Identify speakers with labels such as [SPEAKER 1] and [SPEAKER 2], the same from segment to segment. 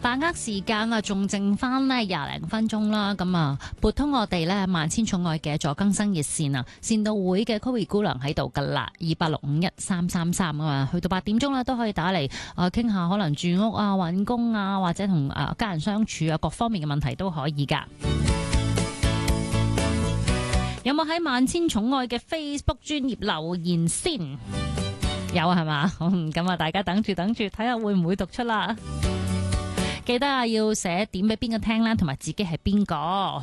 [SPEAKER 1] 把握時間啊，仲剩翻呢20零分鐘啦。咁啊，撥通我哋呢萬千寵愛嘅助更生熱線啊，善道會嘅 Chloe 姑娘喺度噶啦，28651333啊嘛，去到8點鐘啦，都可以打嚟傾下可能住屋啊、揾工啊，或者同家人相處啊，各方面嘅問題都可以噶。有冇喺萬千寵愛嘅 Facebook 專頁留言先？有係嘛？咁啊，大家等住睇下會唔會讀出啦。記得啊，要寫點俾邊個聽啦，同埋自己係邊個。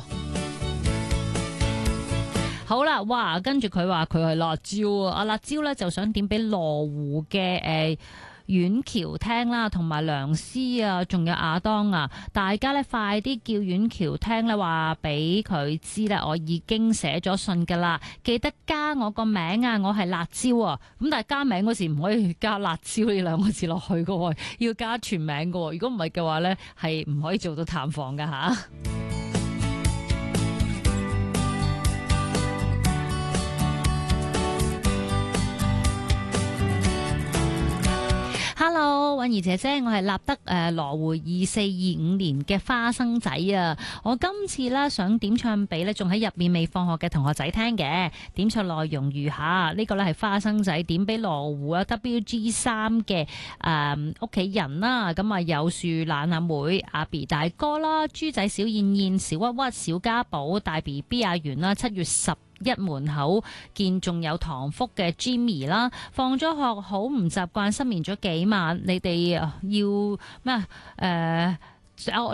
[SPEAKER 1] 好啦，哇！跟住佢話佢係辣椒啊，辣椒咧就想點俾羅湖嘅遠橋聽啦，同埋梁思啊，仲有亞當啊，大家咧快啲叫遠橋聽咧，話俾佢知啦，我已經寫咗信噶啦，記得加我個名啊，我係辣椒啊，咁但係加名嗰時唔可以加辣椒呢兩個字落去噶，要加全名噶，如果唔係嘅話咧，係唔可以做到探訪噶吓。Hello， 韻儀姐姐，我係立德羅湖2425年嘅花生仔啊！我今次咧想點唱俾咧仲喺入面未放學嘅同學仔聽嘅，點唱內容如下，呢個咧係花生仔點俾羅湖啊 WG3 嘅屋企人啦，咁啊有樹懶阿妹、阿 B 大哥啦、豬仔小燕燕、小屈屈、小家寶、大 BB 阿元啦，7月10一門口見仲有唐福嘅 Jimmy 啦，放咗學好唔習慣，失眠咗幾晚，你哋要咩